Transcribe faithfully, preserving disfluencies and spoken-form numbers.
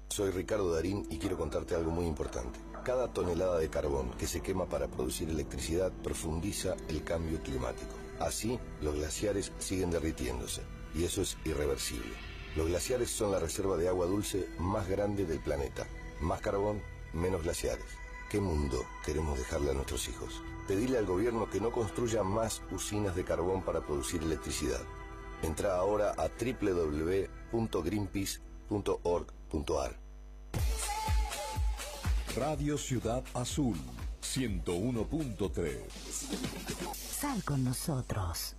Soy Ricardo Darín y quiero contarte algo muy importante. Cada tonelada de carbón que se quema para producir electricidad profundiza el cambio climático. Así, los glaciares siguen derritiéndose, y eso es irreversible. Los glaciares son la reserva de agua dulce más grande del planeta. Más carbón, menos glaciares. ¿Qué mundo queremos dejarle a nuestros hijos? Pedile al gobierno que no construya más usinas de carbón para producir electricidad. Entra ahora a doble u doble u doble u punto greenpeace punto org punto a r. Radio Ciudad Azul, ciento uno punto tres. Sal con nosotros.